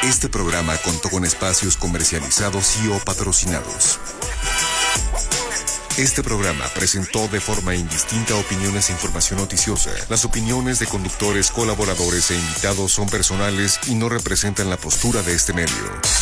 Este programa contó con espacios comercializados y o patrocinados. Este programa presentó de forma indistinta opiniones e información noticiosa. Las opiniones de conductores, colaboradores e invitados son personales y no representan la postura de este medio.